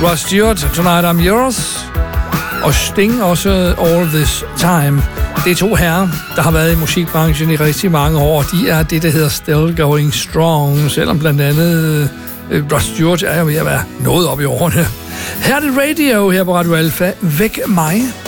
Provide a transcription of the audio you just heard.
Rod Stewart, Tonight I'm Yours, og Sting også All This Time. Det er to herrer, der har været i musikbranchen i rigtig mange år. De er det, der hedder Still Going Strong, selvom blandt andet Rod Stewart er jo ved at være noget op i årene. Her er det Radio her på Radio Alpha. Væk mig.